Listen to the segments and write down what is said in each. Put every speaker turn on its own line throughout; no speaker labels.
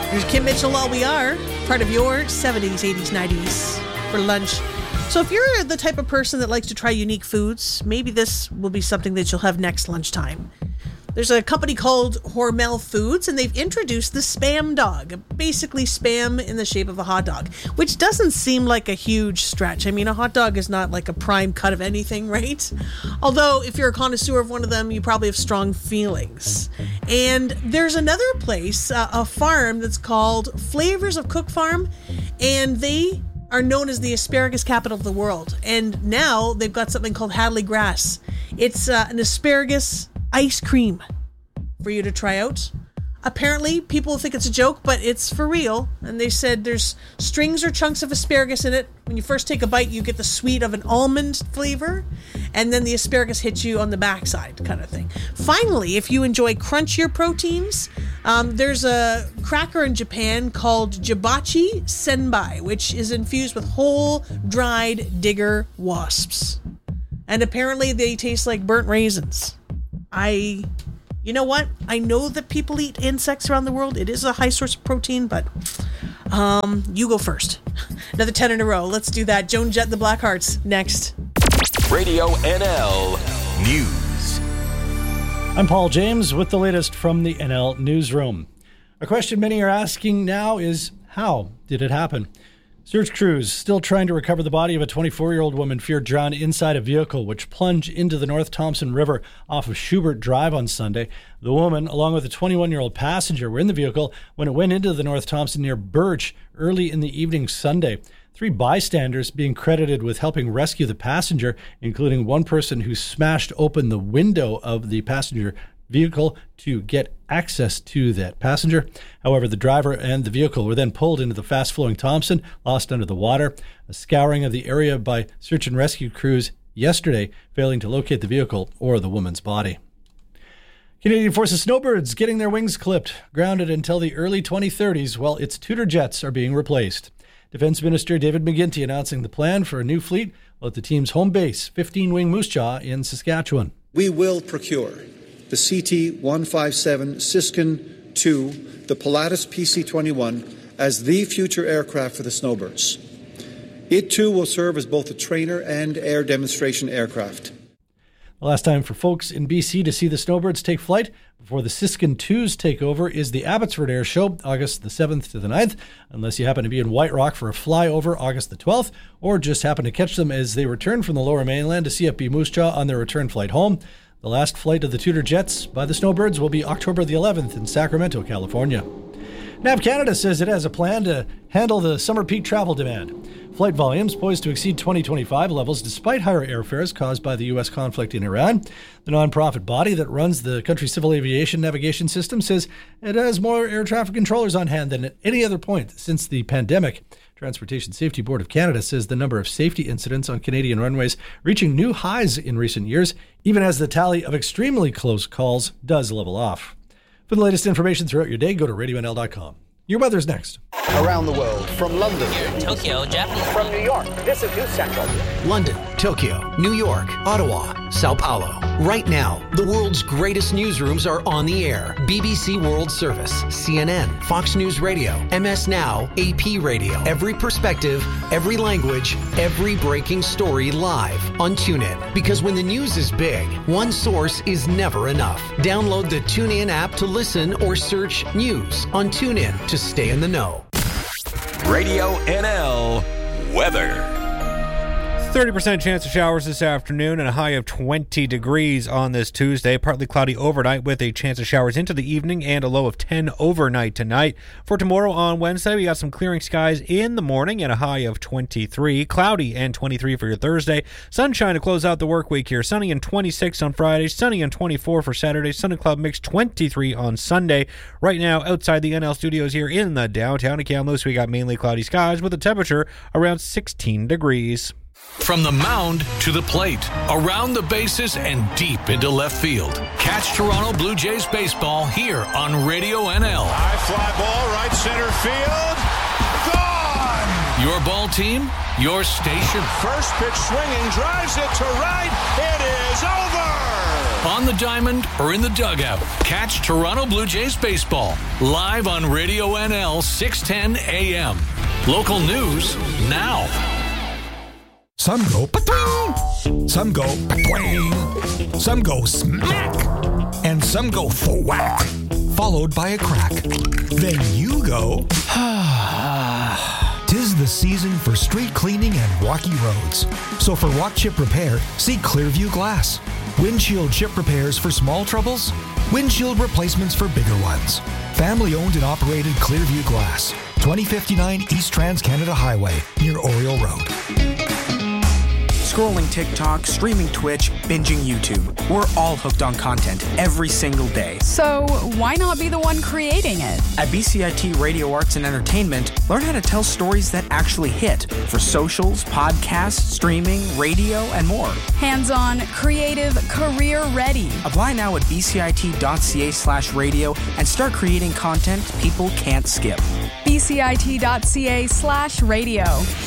Here's Kim Mitchell, All We Are, part of your 70s, 80s, 90s for lunch. So if you're the type of person that likes to try unique foods, maybe this will be something that you'll have next lunchtime. There's a company called Hormel Foods, and they've introduced the Spam Dog. Basically Spam in the shape of a hot dog, which doesn't seem like a huge stretch. I mean, a hot dog is not like a prime cut of anything, right? Although, if you're a connoisseur of one of them, you probably have strong feelings. And there's another place, a farm that's called Flavors of Cook Farm, and they are known as the asparagus capital of the world. And now they've got something called Hadley Grass. It's an asparagus ice cream for you to try out. Apparently, people think it's a joke, but it's for real. And they said there's strings or chunks of asparagus in it. When you first take a bite, you get the sweet of an almond flavor, and then the asparagus hits you on the backside, kind of thing. Finally, if you enjoy crunchier proteins, there's a cracker in Japan called Jibachi Senbai, which is infused with whole dried digger wasps. And apparently they taste like burnt raisins. You know what? I know that people eat insects around the world. It is a high source of protein, but you go first. Another 10 in a row. Let's do that. Joan Jett and the Blackhearts next.
Radio NL News.
I'm Paul James with the latest from the NL Newsroom. A question many are asking now is, how did it happen? Search crews still trying to recover the body of a 24-year-old woman feared drowned inside a vehicle which plunged into the North Thompson River off of Schubert Drive on Sunday. The woman, along with a 21-year-old passenger, were in the vehicle when it went into the North Thompson near Birch early in the evening Sunday. 3 bystanders being credited with helping rescue the passenger, including one person who smashed open the window of the passenger vehicle to get access to that passenger. However, the driver and the vehicle were then pulled into the fast-flowing Thompson, lost under the water. A scouring of the area by search and rescue crews yesterday, failing to locate the vehicle or the woman's body. Canadian Forces snowbirds getting their wings clipped, grounded until the early 2030s while its Tudor jets are being replaced. Defense Minister David McGuinty announcing the plan for a new fleet at the team's home base, 15-wing Moose Jaw in Saskatchewan.
We will procure the CT-157 Siskin 2, the Pilatus PC-21, as the future aircraft for the snowbirds. It too will serve as both a trainer and air demonstration aircraft.
The last time for folks in BC to see the snowbirds take flight before the Siskin 2's takeover is the Abbotsford Air Show, August the 7th to the 9th, unless you happen to be in White Rock for a flyover August the 12th, or just happen to catch them as they return from the Lower Mainland to CFB Moose Jaw on their return flight home. The last flight of the Tudor jets by the snowbirds will be October the 11th in Sacramento, California. NAV Canada says it has a plan to handle the summer peak travel demand. Flight volumes poised to exceed 2025 levels despite higher airfares caused by the U.S. conflict in Iran. The nonprofit body that runs the country's civil aviation navigation system says it has more air traffic controllers on hand than at any other point since the pandemic. Transportation Safety Board of Canada says the number of safety incidents on Canadian runways reaching new highs in recent years, even as the tally of extremely close calls does level off. For the latest information throughout your day, go to radionl.com. Your weather's next.
Around the world, from London,
Tokyo, Japan.
From New York, this is News Central.
London, Tokyo, New York, Ottawa, Sao Paulo. Right now, the world's greatest newsrooms are on the air. BBC World Service, CNN, Fox News Radio, MS Now, AP Radio. Every perspective, every language, every breaking story live on TuneIn. Because when the news is big, one source is never enough. Download the TuneIn app to listen or search news on TuneIn to stay in the know.
Radio NL weather.
30% chance of showers this afternoon and a high of 20 degrees on this Tuesday. Partly cloudy overnight with a chance of showers into the evening and a low of 10 overnight tonight. For tomorrow on Wednesday, we got some clearing skies in the morning and a high of 23. Cloudy and 23 for your Thursday. Sunshine to close out the work week here. Sunny and 26 on Friday. Sunny and 24 for Saturday. Sun and cloud mix 23 on Sunday. Right now, outside the NL studios here in the downtown of Kamloops, we got mainly cloudy skies with a temperature around 16 degrees.
From the mound to the plate, around the bases and deep into left field. Catch Toronto Blue Jays baseball here on Radio NL.
High fly ball, right center field. Gone!
Your ball team, your station.
First pitch swinging, drives it to right. It is over!
On the diamond or in the dugout, catch Toronto Blue Jays baseball live on Radio NL 610 AM. Local news now.
Some go pa-twing, some go pa-twing, some go smack, and some go thwack, followed by a crack. Then you go, tis the season for street cleaning and rocky roads. So for rock chip repair, see Clearview Glass. Windshield chip repairs for small troubles, windshield replacements for bigger ones. Family owned and operated Clearview Glass, 2059 East Trans-Canada Highway, near Oriole Road.
Scrolling TikTok, streaming Twitch, binging YouTube. We're all hooked on content every single day.
So why not be the one creating it?
At BCIT Radio Arts and Entertainment, learn how to tell stories that actually hit for socials, podcasts, streaming, radio, and more.
Hands-on, creative, career-ready.
Apply now at bcit.ca/radio and start creating content people can't skip.
bcit.ca/radio.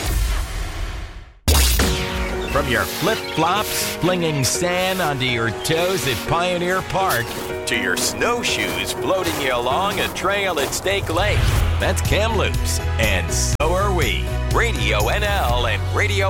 From your flip-flops flinging sand onto your toes at Pioneer Park to your snowshoes floating you along a trail at Stake Lake, that's Kamloops, and so are we. Radio NL and Radio